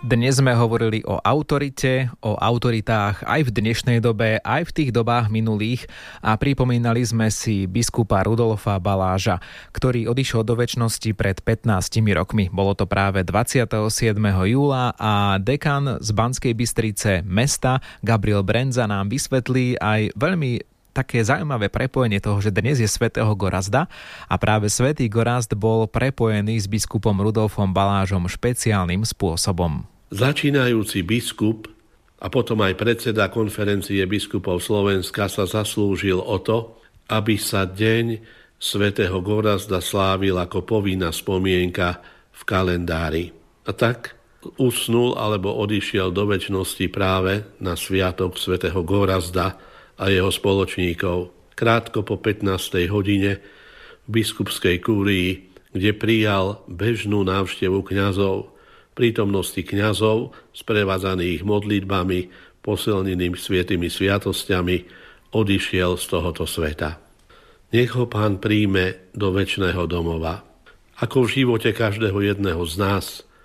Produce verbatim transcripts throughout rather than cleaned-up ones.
Dnes sme hovorili o autorite, o autoritách aj v dnešnej dobe, aj v tých dobách minulých a pripomínali sme si biskupa Rudolfa Baláža, ktorý odišiel do večnosti pred pätnástimi rokmi. Bolo to práve dvadsiateho siedmeho júla a dekan z Banskej Bystrice mesta Gabriel Brendza nám vysvetlí aj veľmi také zaujímavé prepojenie toho, že dnes je svätého Gorazda a práve svätý Gorazd bol prepojený s biskupom Rudolfom Balážom špeciálnym spôsobom. Začínajúci biskup a potom aj predseda konferencie biskupov Slovenska sa zaslúžil o to, aby sa deň svätého Gorazda slávil ako povinná spomienka v kalendári. A tak usnul alebo odišiel do večnosti práve na sviatok svätého Gorazda a jeho spoločníkov. Krátko po pätnástej hodine v biskupskej kúrii, kde prijal bežnú návštevu kňazov, prítomnosti kňazov, sprevádzaných modlitbami, posilneným svätými sviatosťami, odišiel z tohoto sveta. Nech ho Pán príjme do večného domova. Ako v živote každého jedného z nás,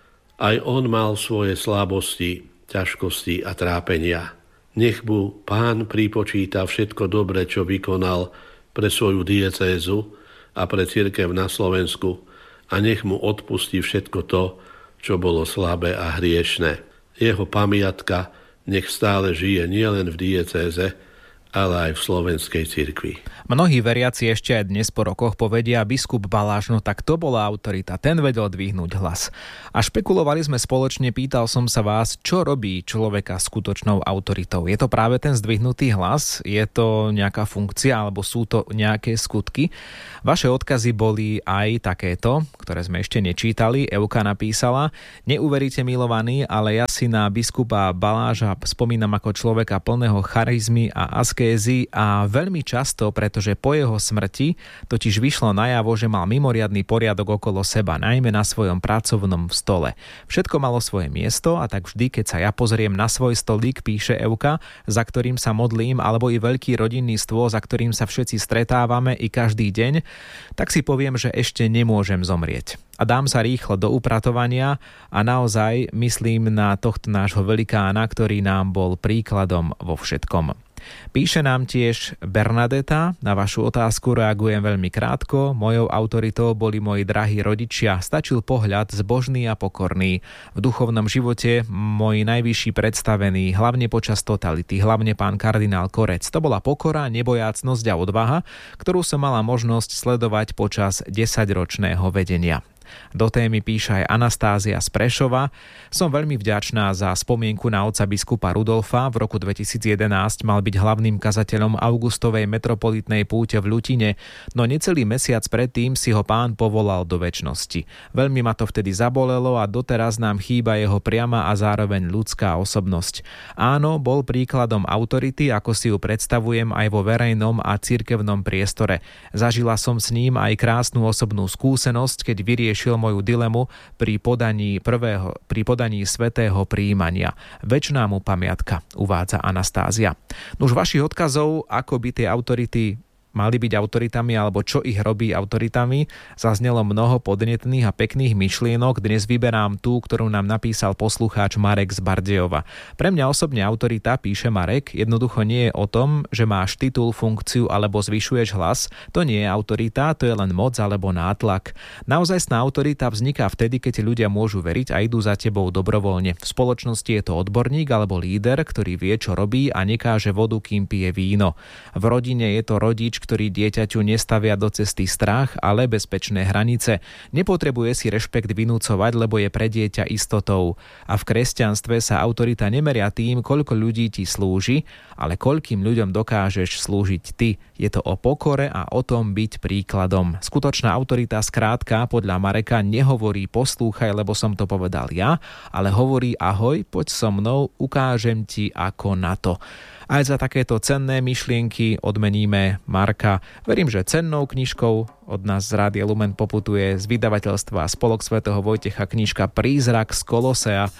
aj on mal svoje slabosti, ťažkosti a trápenia. Nech mu Pán pripočíta všetko dobre, čo vykonal pre svoju diecézu a pre cirkev na Slovensku a nech mu odpustí všetko to, čo bolo slabé a hriešne. Jeho pamiatka nech stále žije nielen v diecéze, ale aj v slovenskej cirkvi. Mnohí veriaci ešte aj dnes po rokoch povedia, biskup Baláž, no tak to bola autorita, ten vedel dvihnúť hlas. A špekulovali sme spoločne, pýtal som sa vás, čo robí človeka skutočnou autoritou. Je to práve ten zdvihnutý hlas? Je to nejaká funkcia, alebo sú to nejaké skutky? Vaše odkazy boli aj takéto, ktoré sme ešte nečítali. Euka napísala: Neuveríte, milovaní, ale ja si na biskupa Baláža spomínam ako človeka plného charizmy a askézy a veľmi často, pretože po jeho smrti totiž vyšlo najavo, že mal mimoriadny poriadok okolo seba, najmä na svojom pracovnom stole. Všetko malo svoje miesto a tak vždy, keď sa ja pozriem na svoj stolík, píše Euka, za ktorým sa modlím, alebo i veľký rodinný stôl, za ktorým sa všetci stretávame i každý deň, tak si poviem, že ešte nemôžem zomrieť. A dám sa rýchlo do upratovania a naozaj myslím na tohto nášho velikána, ktorý nám bol príkladom vo všetkom. Píše nám tiež Bernadeta, na vašu otázku reagujem veľmi krátko. Mojou autoritou boli moji drahí rodičia, stačil pohľad zbožný a pokorný. V duchovnom živote môj najvyšší predstavený, hlavne počas totality, hlavne pán kardinál Korec. To bola pokora, nebojácnosť a odvaha, ktorú som mala možnosť sledovať počas desaťročného vedenia. Do témy píše aj Anastázia z Prešova. Som veľmi vďačná za spomienku na otca biskupa Rudolfa. V roku dvetisícjedenásť mal byť hlavným kazateľom Augustovej metropolitnej púte v Ľutine, no necelý mesiac predtým si ho Pán povolal do večnosti. Veľmi ma to vtedy zabolelo a doteraz nám chýba jeho priama a zároveň ľudská osobnosť. Áno, bol príkladom autority, ako si ju predstavujem aj vo verejnom a cirkevnom priestore. Zažila som s ním aj krásnu osobnú skúsenosť, keď vyriešil moju dilemu pri podaní prvého, pri podaní svätého prijímania. Večná mu pamiatka, uvádza Anastázia. Už vašich odkazov, ako by tie autority mali byť autoritami alebo čo ich robí autoritami, zaznelo mnoho podnetných a pekných myšlienok. Dnes vyberám tú, ktorú nám napísal poslucháč Marek z Bardejova. Pre mňa osobne autorita, píše Marek, jednoducho nie je o tom, že máš titul, funkciu alebo zvyšuješ hlas. To nie je autorita, to je len moc alebo nátlak. Naozajstná autorita vzniká vtedy, keď ľudia môžu veriť a idú za tebou dobrovoľne. V spoločnosti je to odborník alebo líder, ktorý vie, čo robí a nekáže vodu, kým pije víno. V rodine je to rodič, ktorý dieťaťu nestavia do cesty strach, ale bezpečné hranice. Nepotrebuje si rešpekt vynúcovať, lebo je pre dieťa istotou. A v kresťanstve sa autorita nemeria tým, koľko ľudí ti slúži, ale koľkým ľuďom dokážeš slúžiť ty. Je to o pokore a o tom byť príkladom. Skutočná autorita skrátka podľa Mareka nehovorí poslúchaj, lebo som to povedal ja, ale hovorí ahoj, poď so mnou, ukážem ti ako na to. Aj za takéto cenné myšlienky odmeníme Marka. Verím, že cennou knižkou od nás z Rádia Lumen poputuje z vydavateľstva Spolok svätého Vojtecha knižka Prízrak z Kolosea.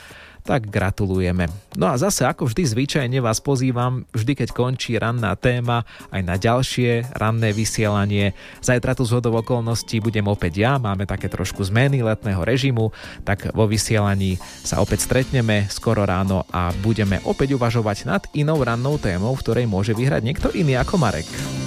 tak gratulujeme. No a zase, ako vždy zvyčajne vás pozývam, vždy keď končí ranná téma, aj na ďalšie ranné vysielanie. Zajtra tu zhodou okolností budem opäť ja, máme také trošku zmeny letného režimu, tak vo vysielaní sa opäť stretneme skoro ráno a budeme opäť uvažovať nad inou rannou témou, v ktorej môže vyhrať niekto iný ako Marek.